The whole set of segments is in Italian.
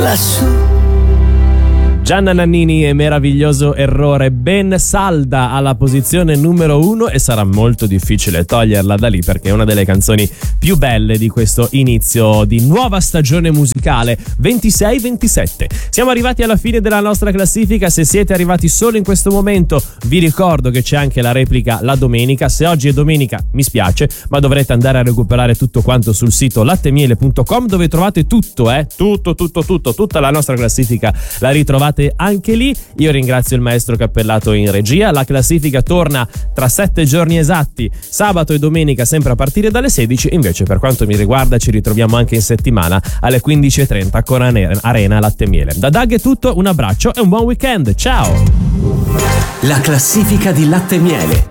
lassù. Gianna Nannini e Meraviglioso Errore, ben salda alla posizione numero 1 e sarà molto difficile toglierla da lì perché è una delle canzoni più belle di questo inizio di nuova stagione musicale 26-27. Siamo arrivati alla fine della nostra classifica. Se siete arrivati solo in questo momento vi ricordo che c'è anche la replica la domenica. Se oggi è domenica mi spiace, ma dovrete andare a recuperare tutto quanto sul sito lattemiele.com, dove trovate tutto, tutta la nostra classifica la ritrovate anche lì. Io ringrazio il maestro Cappellato in regia. La classifica torna tra 7 giorni esatti, sabato e domenica, sempre a partire dalle 16. Invece per quanto mi riguarda ci ritroviamo anche in settimana alle 15:30 con Arena Latte e Miele. Da Doug è tutto, un abbraccio e un buon weekend, ciao. La classifica di Latte e Miele.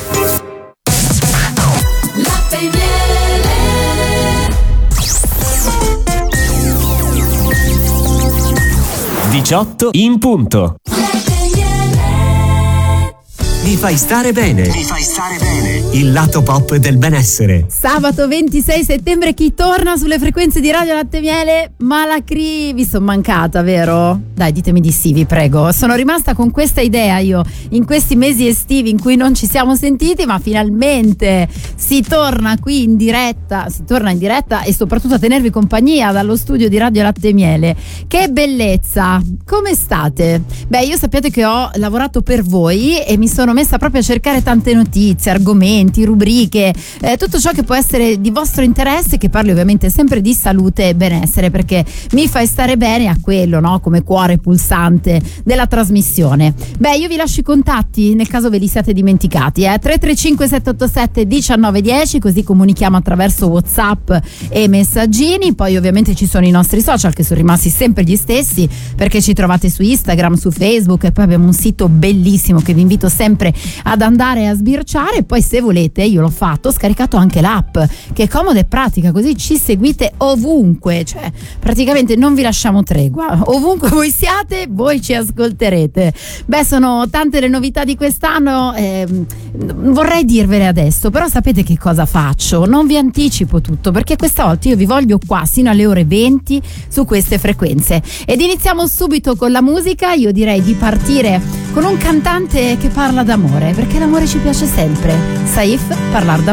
Latte e Miele. 18 in punto. Mi fai stare bene. Mi fai stare bene. Il lato pop del benessere. Sabato 26 settembre chi torna sulle frequenze di Radio Latte e Miele? Malacri, vi sono mancata, vero? Dai, ditemi di sì, vi prego. Sono rimasta con questa idea io in questi mesi estivi in cui non ci siamo sentiti, ma finalmente si torna qui in diretta, e soprattutto a tenervi compagnia dallo studio di Radio Latte e Miele. Che bellezza! Come state? Beh, io sappiate che ho lavorato per voi e mi sono messa proprio a cercare tante notizie, argomenti, rubriche, tutto ciò che può essere di vostro interesse, che parli ovviamente sempre di salute e benessere, perché mi fai stare bene a quello, no? Come cuore pulsante della trasmissione. Beh, io vi lascio i contatti nel caso ve li siate dimenticati, 335 787 1910, così comunichiamo attraverso WhatsApp e messaggini. Poi ovviamente ci sono i nostri social che sono rimasti sempre gli stessi, perché ci trovate su Instagram, su Facebook, e poi abbiamo un sito bellissimo che vi invito sempre ad andare a sbirciare. Poi se volete, io l'ho fatto, ho scaricato anche l'app che è comoda e pratica, così ci seguite ovunque, cioè praticamente non vi lasciamo tregua, ovunque voi siate voi ci ascolterete. Beh, sono tante le novità di quest'anno, vorrei dirvele adesso, però sapete che cosa faccio? Non vi anticipo tutto, perché questa volta io vi voglio qua sino alle ore 20 su queste frequenze, ed iniziamo subito con la musica. Io direi di partire con un cantante che parla d'amore, perché l'amore ci piace sempre. Saif, Parlar d'amore.